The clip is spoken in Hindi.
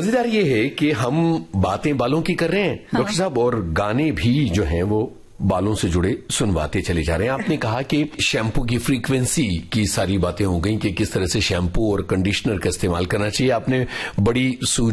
मजेदार ये है कि हम बातें बालों की कर रहे हैं डॉक्टर साहब, और गाने भी जो हैं वो बालों से जुड़े सुनवाते चले जा रहे हैं। आपने कहा कि शैम्पू की फ्रीक्वेंसी की सारी बातें हो गई कि किस तरह से शैम्पू और कंडीशनर का इस्तेमाल करना चाहिए। आपने बड़ी